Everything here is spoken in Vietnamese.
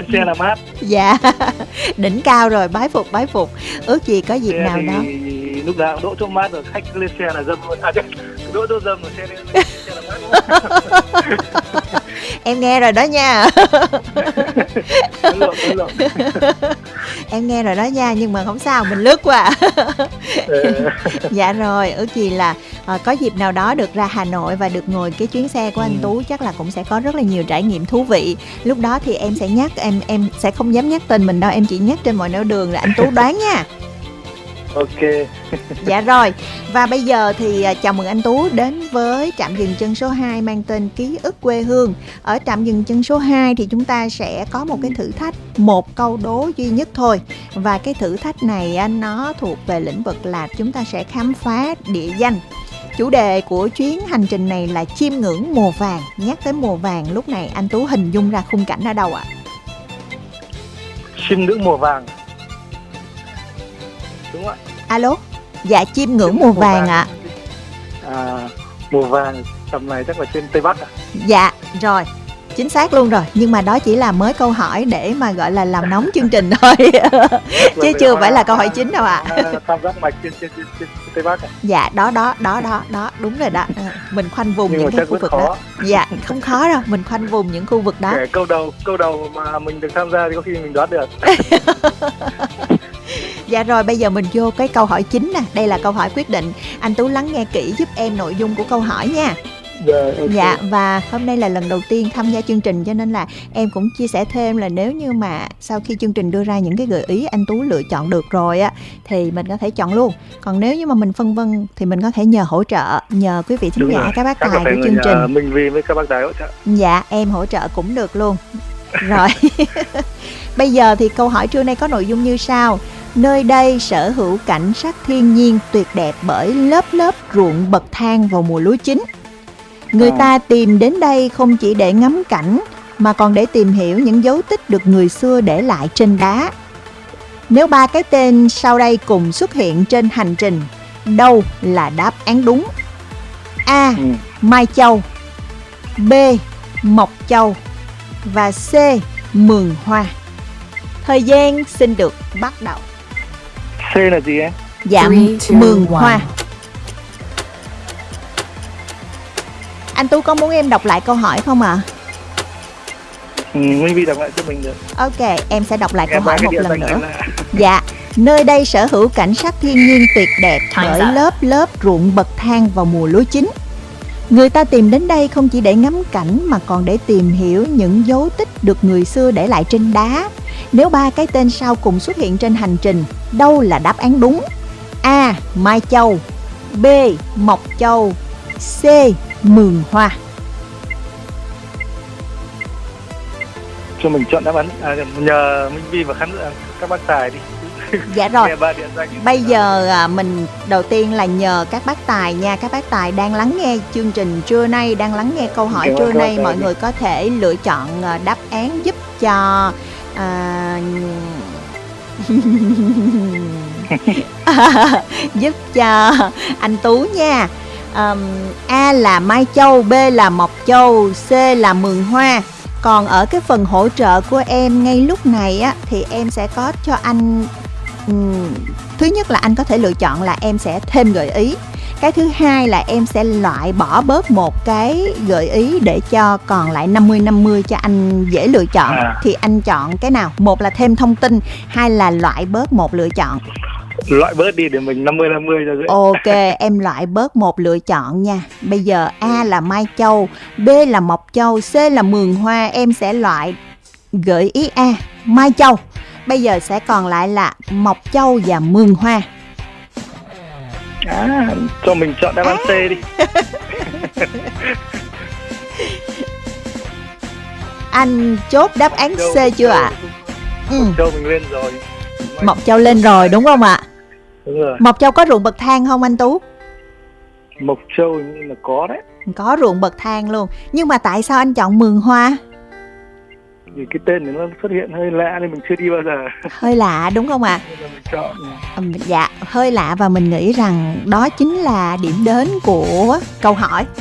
Lên xe là mát. Dạ. Đỉnh cao rồi, bái phục bái phục. Ước gì có dịp Xe nào thì đó. lúc nào đỗ chỗ mát rồi, khách lên xe là dâm luôn. Đỗ chỗ dâm rồi xe lên xe là mát. Em nghe rồi đó nha. Đúng rồi. Em nghe rồi đó nha, nhưng mà không sao, mình lướt qua. Dạ rồi, ước gì là có dịp nào đó được ra Hà Nội và được ngồi cái chuyến xe của anh Tú, chắc là cũng sẽ có rất là nhiều trải nghiệm thú vị. Lúc đó thì em sẽ nhắc, em sẽ không dám nhắc tên mình đâu, em chỉ nhắc trên mọi nẻo đường là anh Tú đoán nha. Ok. Dạ rồi, và bây giờ thì chào mừng anh Tú đến với trạm dừng chân số 2 mang tên Ký ức quê hương. Ở trạm dừng chân số 2 thì chúng ta sẽ có một cái thử thách, một câu đố duy nhất thôi. Và cái thử thách này nó thuộc về lĩnh vực là chúng ta sẽ khám phá địa danh. Chủ đề của chuyến hành trình này là chiêm ngưỡng mùa vàng. Nhắc tới mùa vàng, lúc này anh Tú hình dung ra khung cảnh ở đâu ạ? Chiêm ngưỡng mùa vàng. Đúng không ạ? Alo? Dạ, chiêm ngưỡng mùa vàng ạ. Mùa vàng tầm này chắc là trên Tây Bắc ạ. Dạ, rồi. Chính xác luôn rồi, nhưng mà đó chỉ là mới câu hỏi để mà gọi là làm nóng chương trình thôi. Chứ chưa phải là câu hỏi chính đâu ạ. Tam giác mạch trên Tây Bắc ạ. Dạ, đó, đúng rồi đó. Mình khoanh vùng nhưng những cái khu vực khó. đó. Dạ, không khó đâu, mình khoanh vùng những khu vực đó. Kể câu đầu mà mình được tham gia thì có khi mình đoán được. Dạ rồi, bây giờ mình vô cái câu hỏi chính nè. Đây là câu hỏi quyết định. Anh Tú lắng nghe kỹ giúp em nội dung của câu hỏi nha. Okay. Dạ, và hôm nay là lần đầu tiên tham gia chương trình, cho nên là em cũng chia sẻ thêm là nếu như mà sau khi chương trình đưa ra những cái gợi ý anh Tú lựa chọn được rồi á, thì mình có thể chọn luôn. Còn nếu như mà mình phân vân thì mình có thể nhờ hỗ trợ, nhờ quý vị thính giả, các bác tài của chương trình. Mình vì với các bác tài hỗ trợ. Dạ, em hỗ trợ cũng được luôn. Rồi. Bây giờ thì câu hỏi trưa nay có nội dung như sau. Nơi đây sở hữu cảnh sắc thiên nhiên tuyệt đẹp bởi lớp lớp ruộng bậc thang vào mùa lúa chín. Người ta tìm đến đây không chỉ để ngắm cảnh mà còn để tìm hiểu những dấu tích được người xưa để lại trên đá. Nếu ba cái tên sau đây cùng xuất hiện trên hành trình, đâu là đáp án đúng? A. Mai Châu, B. Mộc Châu và C. Mường Hoa. Thời gian xin được bắt đầu. C là gì em? Dạ, Mường Hoa. Anh Tú có muốn em đọc lại câu hỏi không ạ? Minh Vi đọc lại cho mình được. Ok, em sẽ đọc lại câu hỏi một lần nữa. Dạ, nơi đây sở hữu cảnh sắc thiên nhiên tuyệt đẹp bởi lớp lớp ruộng bậc thang vào mùa lúa chín. Người ta tìm đến đây không chỉ để ngắm cảnh mà còn để tìm hiểu những dấu tích được người xưa để lại trên đá. Nếu ba cái tên sau cùng xuất hiện trên hành trình, đâu là đáp án đúng? A. Mai Châu, B. Mộc Châu, C. Mường Hoa. Cho mình chọn đáp án, nhờ Minh Vi và các bác tài đi. Dạ rồi. Bây giờ mình đầu tiên là nhờ các bác tài nha. Các bác tài đang lắng nghe chương trình trưa nay, đang lắng nghe câu hỏi trưa nay. Mọi người có thể lựa chọn đáp án giúp cho giúp cho anh Tú nha. A là Mai Châu, B là Mộc Châu, C là Mường Hoa. Còn ở cái phần hỗ trợ của em ngay lúc này á, thì em sẽ có cho anh thứ nhất là anh có thể lựa chọn là em sẽ thêm gợi ý. Cái thứ hai là em sẽ loại bỏ bớt một cái gợi ý để cho còn lại 50-50 cho anh dễ lựa chọn. Thì anh chọn cái nào? Một là thêm thông tin, hai là loại bớt một lựa chọn. Loại bớt đi để mình 50-50 cho dễ. Ok, em loại bớt một lựa chọn nha. Bây giờ A là Mai Châu, B là Mộc Châu, C là Mường Hoa. Em sẽ loại gợi ý A, Mai Châu. Bây giờ sẽ còn lại là Mộc Châu và Mường Hoa. Cho mình chọn đáp án C đi. Anh chốt đáp án C chưa ạ? Mộc Châu mình lên rồi. Mộc Châu lên rồi đúng không ạ? Đúng rồi. Mộc Châu có ruộng bậc thang không anh Tú? Mộc Châu như là có đấy. Có ruộng bậc thang luôn. Nhưng mà tại sao anh chọn Mường Hoa? Vì cái tên này nó xuất hiện hơi lạ nên mình chưa đi bao giờ. Hơi lạ đúng không ạ? Dạ, hơi lạ và mình nghĩ rằng đó chính là điểm đến của câu hỏi.